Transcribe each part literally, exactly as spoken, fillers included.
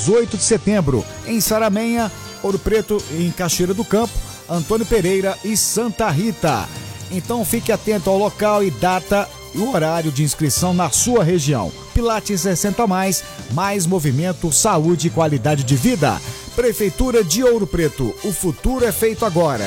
dezoito de setembro, em Saramenha, Ouro Preto, em Cachoeira do Campo, Antônio Pereira e Santa Rita. Então fique atento ao local e data e o horário de inscrição na sua região. Pilates sessenta mais, mais movimento, saúde e qualidade de vida. Prefeitura de Ouro Preto, o futuro é feito agora.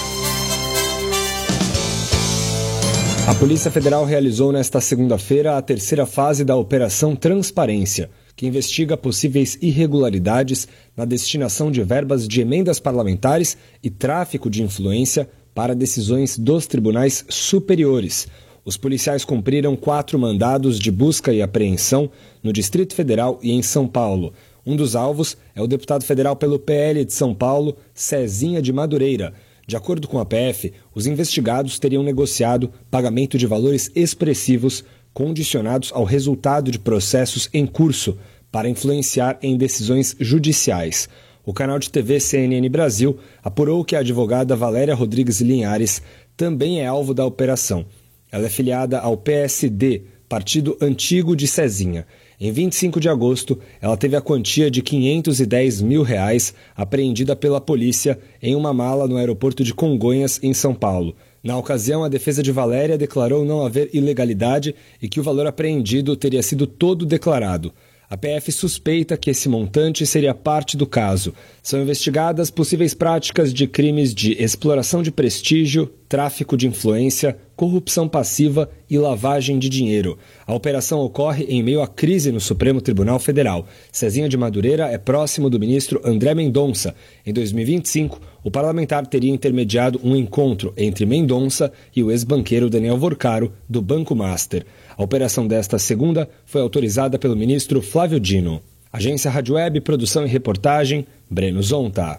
A Polícia Federal realizou nesta segunda-feira a terceira fase da Operação Transparência, que investiga possíveis irregularidades na destinação de verbas de emendas parlamentares e tráfico de influência para decisões dos tribunais superiores. Os policiais cumpriram quatro mandados de busca e apreensão no Distrito Federal e em São Paulo. Um dos alvos é o deputado federal pelo P L de São Paulo, Cezinha de Madureira. De acordo com a P F, os investigados teriam negociado pagamento de valores expressivos condicionados ao resultado de processos em curso para influenciar em decisões judiciais. O canal de T V C N N Brasil apurou que a advogada Valéria Rodrigues Linhares também é alvo da operação. Ela é filiada ao P S D, partido antigo de Cezinha. Em vinte e cinco de agosto, ela teve a quantia de quinhentos e dez mil reais apreendida pela polícia em uma mala no aeroporto de Congonhas, em São Paulo. Na ocasião, a defesa de Valéria declarou não haver ilegalidade e que o valor apreendido teria sido todo declarado. A P F suspeita que esse montante seria parte do caso. São investigadas possíveis práticas de crimes de exploração de prestígio, tráfico de influência, corrupção passiva e lavagem de dinheiro. A operação ocorre em meio à crise no Supremo Tribunal Federal. Cezinha de Madureira é próximo do ministro André Mendonça. Em dois mil e vinte e cinco, o parlamentar teria intermediado um encontro entre Mendonça e o ex-banqueiro Daniel Vorcaro, do Banco Master. A operação desta segunda foi autorizada pelo ministro Flávio Dino. Agência Rádio Web, produção e reportagem, Breno Zonta.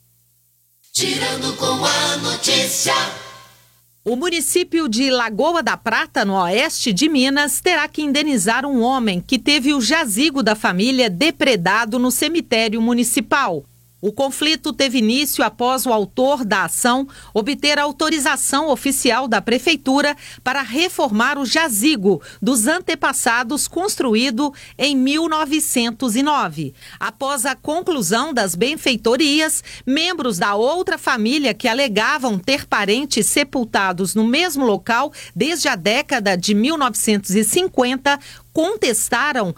Girando com a notícia. O município de Lagoa da Prata, no oeste de Minas, terá que indenizar um homem que teve o jazigo da família depredado no cemitério municipal. O conflito teve início após o autor da ação obter autorização oficial da prefeitura para reformar o jazigo dos antepassados construído em mil novecentos e nove. Após a conclusão das benfeitorias, membros da outra família que alegavam ter parentes sepultados no mesmo local desde a década de mil novecentos e cinquenta contestaram